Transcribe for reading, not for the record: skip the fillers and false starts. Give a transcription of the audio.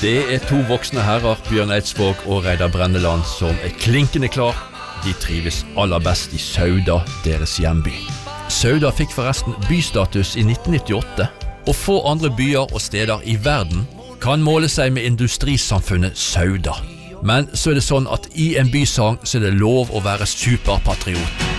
Det to voksne herrer, Bjørn Eidsvåg og Reidar Brenneland, som klinkende klar. De trives aller best I Sauda, deres hjemby. Sauda fikk forresten bystatus I 1998, og få andre byer og steder I verden kan måle seg med industrisamfunnet Sauda. Men så det sånn at I en bysang så det lov å være superpatriot.